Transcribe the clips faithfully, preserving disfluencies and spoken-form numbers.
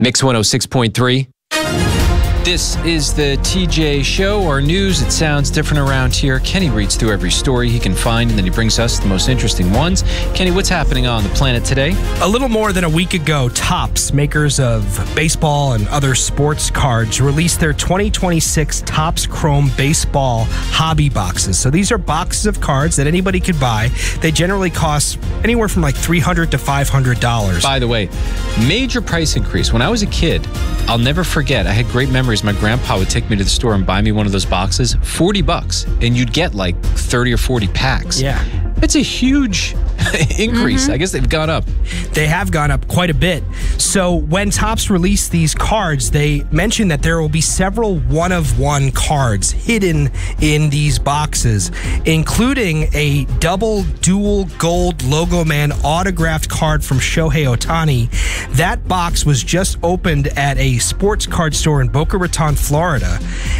Mix one oh six point three. This is the T J Show, our news. It sounds different around here. Kenny reads through every story he can find, and then he brings us the most interesting ones. Kenny, what's happening on the planet today? A little more than a week ago, Topps, makers of baseball and other sports cards, released their twenty twenty-six Topps Chrome Baseball Hobby Boxes. So these are boxes of cards that anybody could buy. They generally cost anywhere from like three hundred dollars to five hundred dollars. By the way, major price increase. When I was a kid, I'll never forget, I had great memories. My grandpa would take me to the store and buy me one of those boxes, forty bucks, and you'd get like thirty or forty packs. Yeah. It's a huge increase. Mm-hmm. I guess they've gone up. They have gone up quite a bit. So when Topps released these cards, they mentioned that there will be several one-of-one cards hidden in these boxes, including a double dual gold Logo Man autographed card from Shohei Ohtani. That box was just opened at a sports card store in Boca Raton, Florida,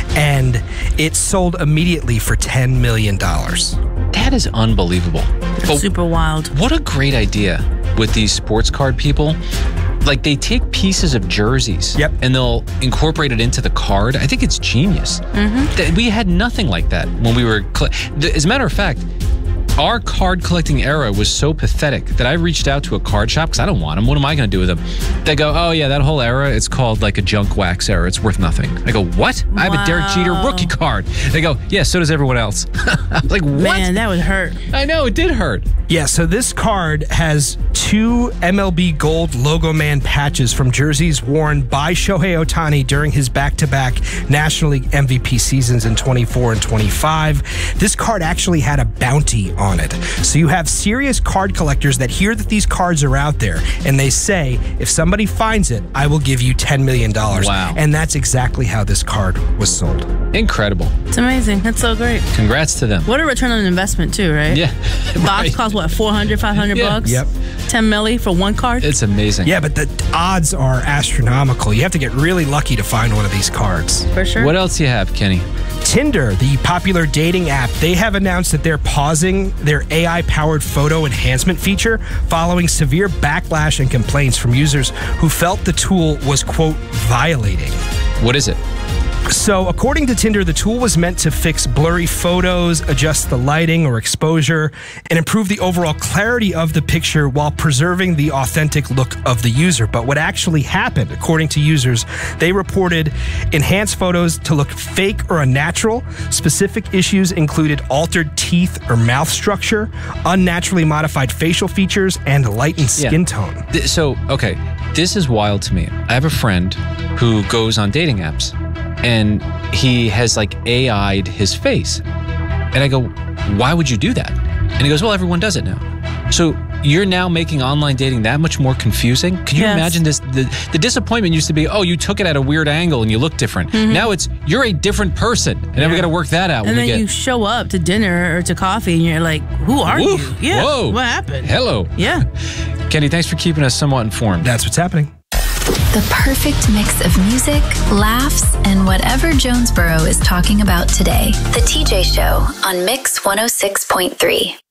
and it sold immediately for ten million dollars. That is unbelievable. But super wild. What a great idea with these sports card people. Like, they take pieces of jerseys yep. and they'll incorporate it into the card. I think it's genius. Mm-hmm. We had nothing like that when we were... As a matter of fact, our card collecting era was so pathetic that I reached out to a card shop because I don't want them. What am I going to do with them? They go, oh, yeah, that whole era, it's called like a junk wax era. It's worth nothing. I go, what? Wow. I have a Derek Jeter rookie card. They go, yeah, so does everyone else. I'm like, what? Man, that would hurt. I know, it did hurt. Yeah, so this card has two M L B Gold Logo Man patches from jerseys worn by Shohei Ohtani during his back-to-back National League M V P seasons in twenty-four and twenty-five. This card actually had a bounty on it. So you have serious card collectors that hear that these cards are out there, and they say, if somebody finds it, I will give you ten million dollars. Wow. And that's exactly how this card was sold. Incredible. It's amazing. That's so great. Congrats to them. What a return on investment, too, right? Yeah. Box right. costs, what, four hundred, five hundred yeah. bucks? Yep. ten milli for one card? It's amazing. Yeah, but the odds are astronomical. You have to get really lucky to find one of these cards. For sure. What else do you have, Kenny? Tinder, the popular dating app, they have announced that they're pausing their A I-powered photo enhancement feature following severe backlash and complaints from users who felt the tool was, quote, violating. What is it? So, according to Tinder, the tool was meant to fix blurry photos, adjust the lighting or exposure, and improve the overall clarity of the picture while preserving the authentic look of the user. But what actually happened, according to users, they reported enhanced photos to look fake or unnatural. Specific issues included altered teeth or mouth structure, unnaturally modified facial features, and lightened skin yeah. tone. So, okay, this is wild to me. I have a friend who goes on dating apps, and he has like A I'd his face. And I go, why would you do that? And he goes, well, everyone does it now. So you're now making online dating that much more confusing? Can you yes. imagine this? The, the disappointment used to be, oh, you took it at a weird angle and you look different. Mm-hmm. Now it's, you're a different person. And then yeah. we got to work that out. And when then we get... you show up to dinner or to coffee and you're like, who are Woof. you? Yeah. Whoa. What happened? Hello. Yeah. Kenny, thanks for keeping us somewhat informed. That's what's happening. The perfect mix of music, laughs, and whatever Jonesboro is talking about today. The T J Show on Mix one oh six point three.